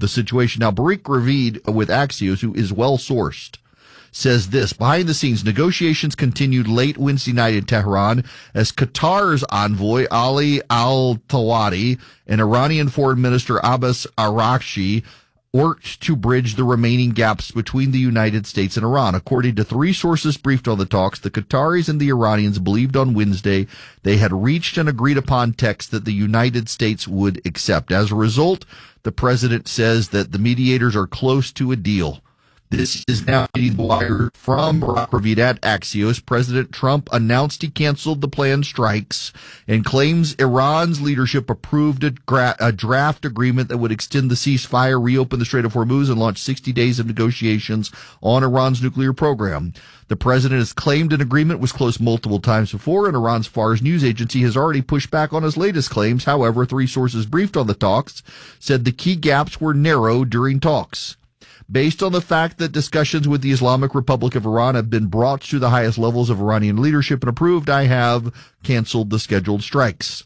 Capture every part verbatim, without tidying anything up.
the situation. Now, Barik Ravid with Axios, who is well sourced, says this: behind the scenes, negotiations continued late Wednesday night in Tehran as Qatar's envoy Ali Al-Tawadi and Iranian Foreign Minister Abbas Araghchi worked to bridge the remaining gaps between the United States and Iran. According to three sources briefed on the talks, the Qataris and the Iranians believed on Wednesday they had reached an agreed-upon text that the United States would accept. As a result, the president says that the mediators are close to a deal. This is now getting the wire from Barak Ravid at Axios. President Trump announced he canceled the planned strikes and claims Iran's leadership approved a, gra- a draft agreement that would extend the ceasefire, reopen the Strait of Hormuz, and launch sixty days of negotiations on Iran's nuclear program. The president has claimed an agreement was close multiple times before, and Iran's Fars news agency has already pushed back on his latest claims. However, three sources briefed on the talks said the key gaps were narrowed during talks. Based on the fact that discussions with the Islamic Republic of Iran have been brought to the highest levels of Iranian leadership and approved, I have canceled the scheduled strikes.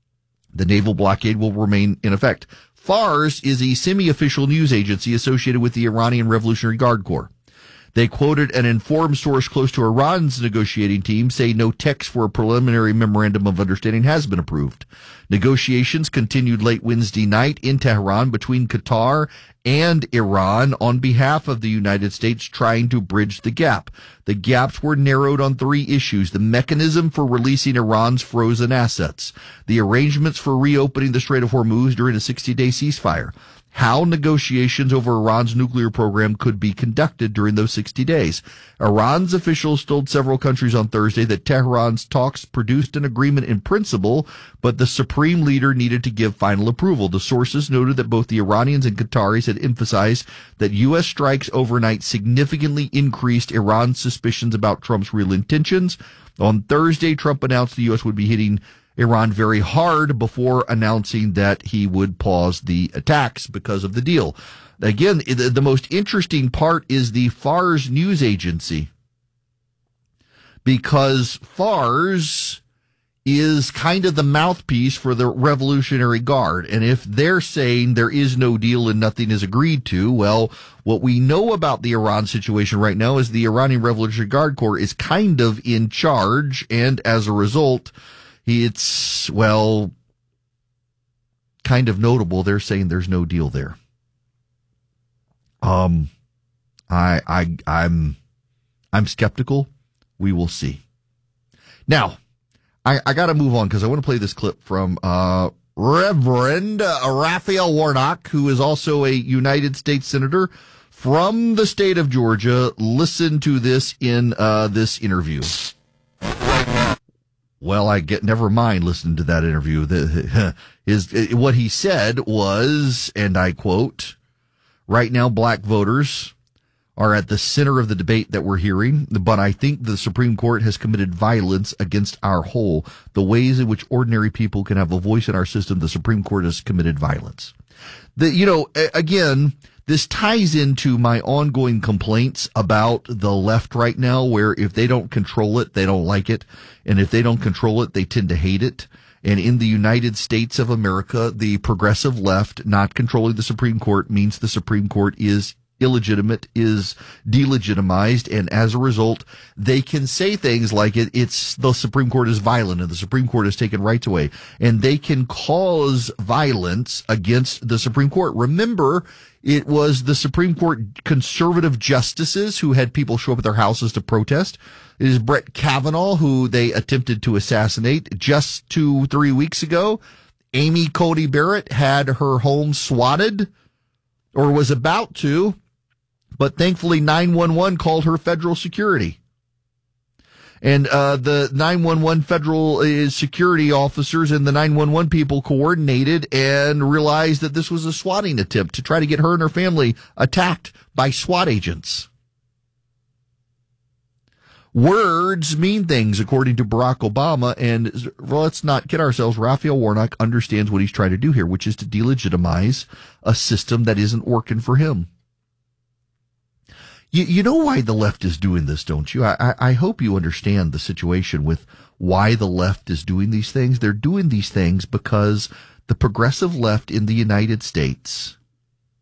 The naval blockade will remain in effect. Fars is a semi-official news agency associated with the Iranian Revolutionary Guard Corps. They quoted an informed source close to Iran's negotiating team say no text for a preliminary memorandum of understanding has been approved. Negotiations continued late Wednesday night in Tehran between Qatar and Iran on behalf of the United States, trying to bridge the gap. The gaps were narrowed on three issues: the mechanism for releasing Iran's frozen assets, the arrangements for reopening the Strait of Hormuz during a sixty-day ceasefire, how negotiations over Iran's nuclear program could be conducted during those sixty days. Iran's officials told several countries on Thursday that Tehran's talks produced an agreement in principle, but the supreme leader needed to give final approval. The sources noted that both the Iranians and Qataris had emphasized that U S strikes overnight significantly increased Iran's suspicions about Trump's real intentions. On Thursday, Trump announced the U S would be hitting Iran very hard before announcing that he would pause the attacks because of the deal. Again, the, the most interesting part is the Fars news agency, because Fars is kind of the mouthpiece for the Revolutionary Guard. And if they're saying there is no deal and nothing is agreed to, well, what we know about the Iran situation right now is the Iranian Revolutionary Guard Corps is kind of in charge, and as a result, it's, well, kind of notable. They're saying there's no deal there. Um, I, I, I'm, I'm skeptical. We will see. Now, I, I got to move on because I want to play this clip from uh, Reverend uh, Raphael Warnock, who is also a United States Senator from the state of Georgia. Listen to this in uh, this interview. Well, I get never mind listening to that interview. The, his, what he said was, and I quote, "Right now, black voters are at the center of the debate that we're hearing, but I think the Supreme Court has committed violence against our whole. The ways in which ordinary people can have a voice in our system, the Supreme Court has committed violence." The, you know, again, this ties into my ongoing complaints about the left right now, where if they don't control it, they don't like it. And if they don't control it, they tend to hate it. And in the United States of America, the progressive left not controlling the Supreme Court means the Supreme Court is illegitimate, is delegitimized, and as a result, they can say things like it, it's the Supreme Court is violent and the Supreme Court has taken rights away, and they can cause violence against the Supreme Court. Remember, it was the Supreme Court conservative justices who had people show up at their houses to protest. It is Brett Kavanaugh who they attempted to assassinate. Just two, three weeks ago, Amy Coney Barrett had her home swatted, or was about to, but thankfully nine one one called her federal security. And uh the nine one one federal uh, security officers and the nine one one people coordinated and realized that this was a swatting attempt to try to get her and her family attacked by SWAT agents. Words mean things, according to Barack Obama, and well, let's not kid ourselves. Raphael Warnock understands what he's trying to do here, which is to delegitimize a system that isn't working for him. You, you know why the left is doing this, don't you? I, I hope you understand the situation with why the left is doing these things. They're doing these things because the progressive left in the United States